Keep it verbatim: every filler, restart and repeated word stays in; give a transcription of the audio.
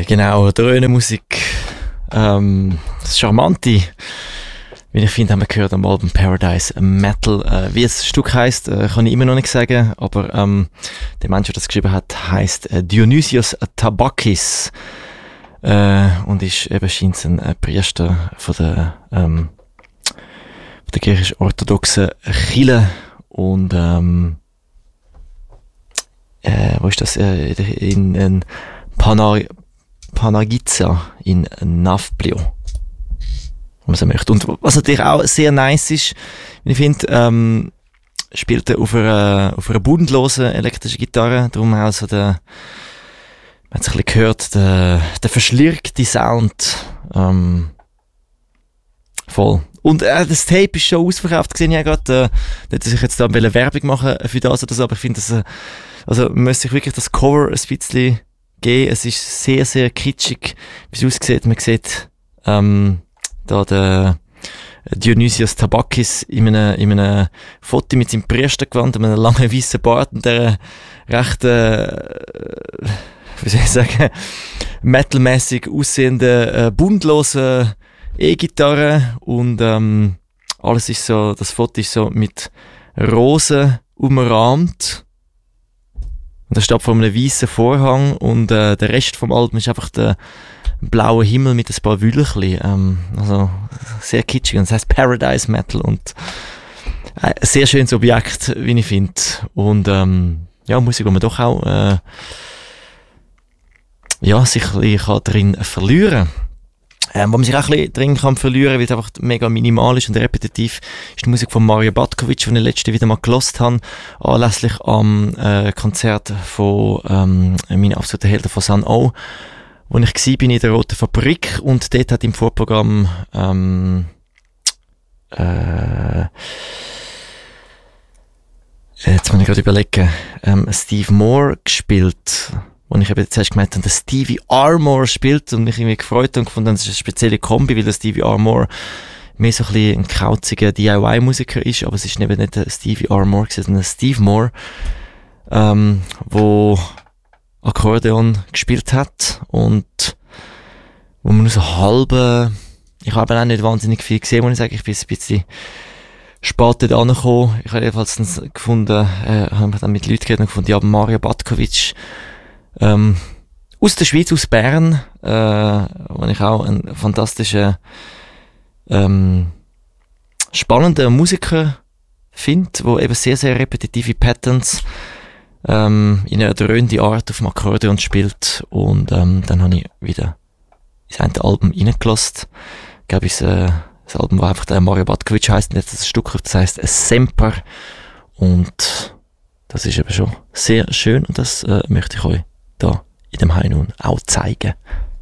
Genau, Dröhnenmusik. Ähm, das Charmante, wie ich finde, haben wir gehört am Album Paradise Metal. Äh, wie das Stück heisst, äh, kann ich immer noch nicht sagen, aber ähm, der Mensch, der das geschrieben hat, heisst äh, Dionysios Tabakis äh, und ist eben scheint ein äh, Priester von der, ähm, von der griechisch-orthodoxen Kirche und ähm, äh, wo ist das? Äh, in, in Pana, Panagiza in Nafplio. Wenn man so möchte. Und was natürlich auch sehr nice ist, wie ich finde, ähm, spielt er auf einer, auf einer bodenlosen elektrischen Gitarre, darum auch so der, man hat es ein bisschen gehört, der, der verschlirkte Sound, ähm, voll. Und äh, das Tape ist schon ausverkauft, gesehen ich ja gerade, äh, nicht, dass ich jetzt da eine Werbung machen für das oder so, aber ich finde, dass, äh, also man muss sich wirklich das Cover ein bisschen geben. Es ist sehr, sehr kitschig, wie es aussieht. Man sieht ähm, da den Dionysios Tabakis in einem, in einem Foto mit seinem Priestergewand, mit einem langen weißen Bart und der recht, äh, wie soll ich sagen, metalmäßig aussehenden, äh, bundlosen E-Gitarre und ähm, alles ist so, das Foto ist so mit Rosen umrahmt. Und das steht vor einem weißen Vorhang und äh, der Rest vom Album ist einfach der blaue Himmel mit ein paar Wülchli. Ähm, also sehr kitschig. Und das heisst Paradise Metal und äh, ein sehr schönes Objekt, wie ich finde. Und ähm, ja, Musik, die man doch auch äh, ja, sich ein bisschen drin verlieren kann. Ähm, wo man sich auch ein bisschen drin kann verlieren, weil es einfach mega minimal ist und repetitiv, ist die Musik von Mario Batkovic, die ich letzte wieder mal gelost habe, anlässlich am äh, Konzert von ähm, meinen absoluten Helden von Sun O, wo ich gsi bin in der Roten Fabrik und dort hat im Vorprogramm ähm, äh, jetzt muss ich gerade überlegen, ähm, Steve Moore gespielt. Und ich habe zuerst gemeint, dass Stevie Armour spielt und mich irgendwie gefreut und gefunden, das ist eine spezielle Kombi, weil der Stevie Armour mehr so ein bisschen ein kauziger D I Y-Musiker ist, aber es ist eben nicht der Stevie Armour, sondern Steve Moore, ähm, wo Akkordeon gespielt hat und wo man nur so halbe, ich habe auch nicht wahnsinnig viel gesehen, muss ich sagen, ich bin ein bisschen spät dort angekommen. Ich habe jedenfalls gefunden, äh, habe dann mit Leuten geredet und gefunden, ja, Mario Batkovic, Ähm, aus der Schweiz, aus Bern, äh, wo ich auch einen fantastischen, ähm, spannenden Musiker finde, der eben sehr, sehr repetitive Patterns ähm, in einer dröhnenden Art auf dem Akkordeon spielt. Und ähm, dann habe ich wieder ins eine Album reingelassen. Ich glaube, es ist äh, das Album, das einfach der Mario Batkovic heisst, und jetzt das Stück, das heisst Semper. Und das ist eben schon sehr schön und das äh, möchte ich euch da in dem Heim nun auch zeigen.